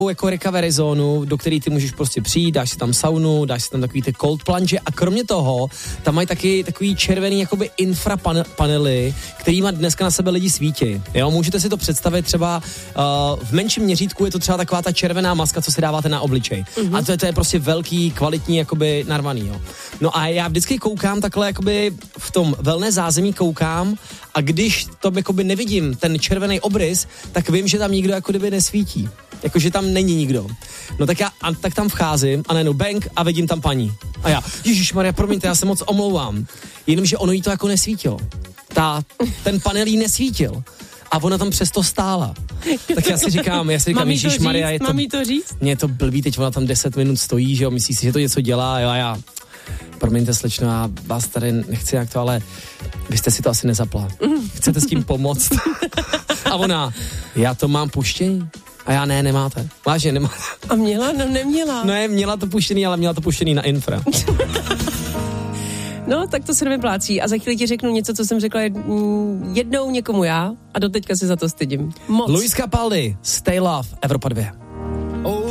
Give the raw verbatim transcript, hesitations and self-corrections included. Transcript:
jako recovery zónu, do který ty můžeš prostě přijít, dáš si tam saunu, dáš si tam takový ty cold plunge a kromě toho tam mají taky takový červený jakoby infrapanely, kterýma dneska na sebe lidi svítí. Jo, můžete si to představit třeba uh, v menším měřítku je to třeba taková ta červená maska, co si dáváte na obličej. Mm-hmm. A to je, to je prostě velký, kvalitní jakoby narvaný, jo. No a já vždycky koukám takhle jakoby v tom velné zázemí koukám a když to jakoby nevidím, ten červený obrys, tak vím, že tam nikdo jako kdyby nesvítí. Jakože tam není nikdo. No tak já a, tak tam vcházím a najednou bang a vidím tam paní. A já, ježišmarja, promiňte, já se moc omlouvám. Jenomže ono jí to jako nesvítilo. Ta, ten panel jí nesvítil. A ona tam přesto stála. Tak já si říkám, já si říkám, ježišmarja, je to... Mám jí to říct? Mně je to blbý, teď ona tam deset minut stojí, že jo, myslí si, že to něco dělá, jo, a já... Promiňte, slečno, já vás tady nechci jak to, ale vy jste si to asi nezapla. Chcete s tím pomoct? A ona, já to mám puštění. A já ne, nemáte. Vážně, nemáte. A měla? No neměla. Ne, měla to puštěný, ale měla to puštěný na infra. No, tak to se nevyplácí. A za chvíli ti řeknu něco, co jsem řekla jednou někomu já a doteďka se za to stydím. Moc. Luis Capaldi, Stay Love, Evropa dva.